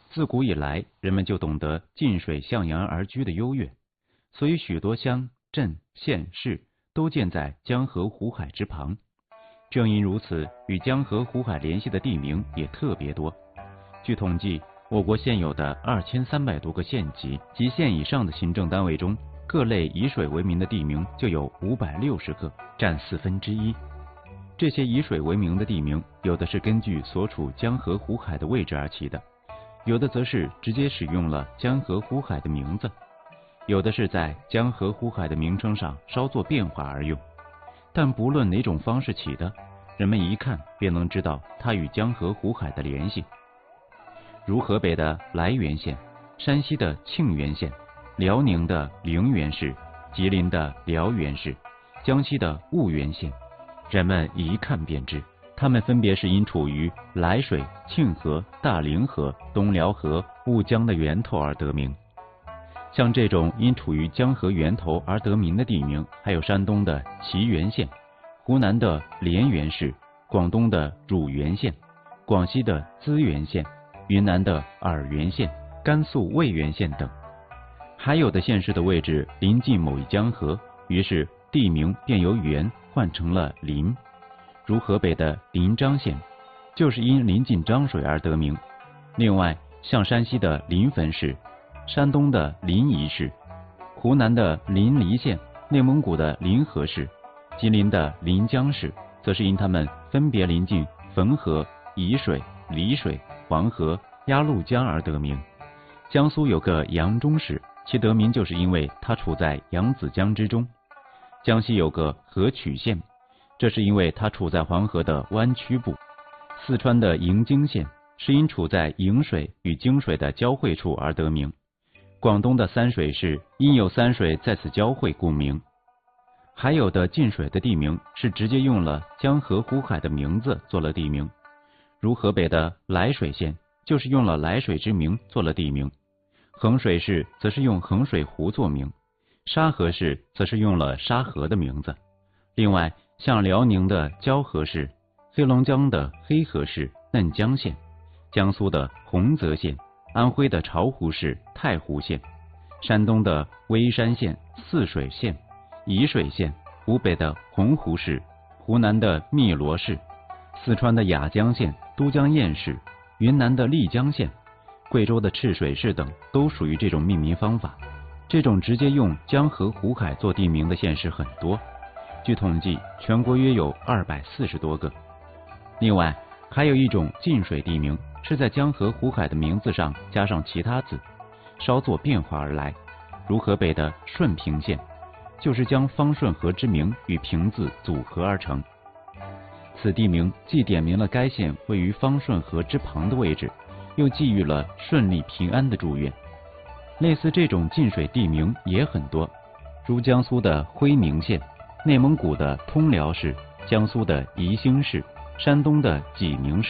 自古以来，人们就懂得近水向洋而居的优越，所以许多乡镇县市都建在江河湖海之旁。正因如此，与江河湖海联系的地名也特别多。据统计，我国现有的2300多个县级及县以上的行政单位中，各类以水为名的地名就有560个，占1/4。这些以水为名的地名，有的是根据所处江河湖海的位置而起的，有的则是直接使用了江河湖海的名字，有的是在江河湖海的名称上稍作变化而用。但不论哪种方式起的，人们一看便能知道它与江河湖海的联系。如河北的涞源县、山西的沁源县、辽宁的陵源市、吉林的辽源市、江西的婺源县，人们一看便知，它们分别是因处于涞水、沁河、大凌河、东辽河、婺江的源头而得名。像这种因处于江河源头而得名的地名，还有山东的祁源县、湖南的滇源市、广东的乳源县、广西的资源县、云南的洱源县、甘肃渭源县等。还有的县市的位置临近某一江河，于是地名便由源换成了临。如河北的临漳县，就是因临近漳水而得名。另外，像山西的临汾市、山东的临沂市、湖南的临沂县、内蒙古的临河市、吉林的临江市，则是因它们分别临近汾河、沂水、澧水、黄河、鸭绿江而得名。江苏有个扬中市，其得名就是因为它处在扬子江之中。江西有个河曲县，这是因为它处在黄河的湾曲部。四川的营京县是因处在营水与泾水的交汇处而得名。广东的三水市因有三水在此交汇故名。还有的近水的地名是直接用了江河湖海的名字做了地名，如河北的涞水县就是用了涞水之名做了地名，衡水市则是用衡水湖作名，沙河市则是用了沙河的名字。另外，像辽宁的交河市、黑龙江的黑河市、嫩江县、江苏的洪泽县、安徽的巢湖市、太湖县、山东的微山县、泗水县、沂水县、湖北的洪湖市、湖南的汨罗市、四川的雅江县、都江堰市、云南的丽江县、贵州的赤水市等，都属于这种命名方法。这种直接用江河湖海做地名的县市很多，据统计，全国约有240多个。另外，还有一种近水地名，是在江河湖海的名字上加上其他字，稍作变化而来。如河北的顺平县，就是将方顺河之名与平字组合而成。此地名既点明了该县位于方顺河之旁的位置，又寄予了顺利平安的祝愿。类似这种近水地名也很多，如江苏的辉宁县、内蒙古的通辽市、江苏的宜兴市、山东的济宁市。